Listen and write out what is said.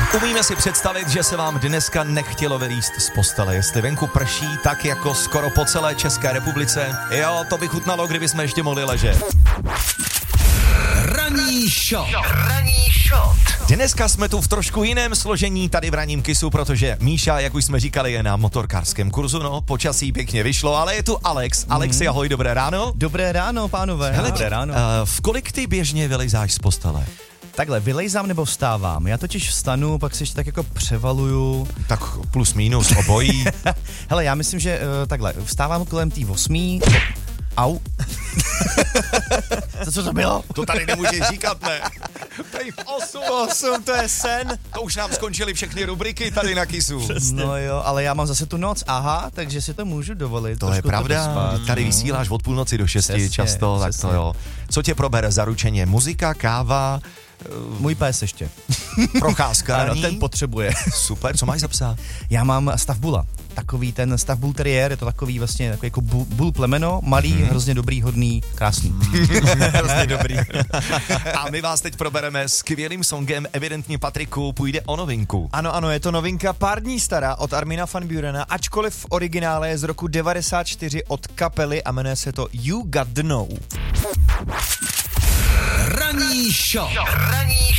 Umíme si představit, že se vám dneska nechtělo vylízt z postele, jestli venku prší tak jako skoro po celé České republice. Jo, to by chutnalo, kdyby jsme ještě mohli ležet. Ranní shot. Dneska jsme tu v trošku jiném složení tady v Ranním Kissu, protože Míša, jak už jsme říkali, je na motorkářském kurzu, no, počasí pěkně vyšlo, ale je tu Alex. Alexi, ahoj, dobré ráno. Dobré ráno, pánové. Hele, dobré ráno. V kolik ty běžně vylejzáš z postele? Takhle, vylejzám nebo vstávám? Já totiž vstanu, pak se ještě tak jako převaluju. Tak plus minus obojí. Hele, já myslím, že takhle, vstávám kolem tý 8. Au. Co to bylo? To tady nemůžeš říkat, ne? Tady v 8, to je sen. To už nám skončily všechny rubriky tady na Kissu. Přesně. No jo, ale já mám zase tu noc, aha, takže si to můžu dovolit. To je pravda, tady vysíláš od půlnoci do 6 často, přesně. Tak to jo. Co tě probere zaručeně? Muzika, káva? Můj pes ještě. Procházka. Ano, ten potřebuje. Super, co máš za psa? Já mám Stavbula. Takový ten Stavbul Terrier, je to takový vlastně takový jako bull plemeno, malý, hrozně dobrý, hodný, krásný. Hrozně dobrý. A my vás teď probereme skvělým songem, evidentně Patriku, půjde o novinku. Ano, je to novinka pár dní stará od Armina van Burena, ačkoliv v originále je z roku 94 od kapely a jmenuje se to You Got The Know. Ranní shot.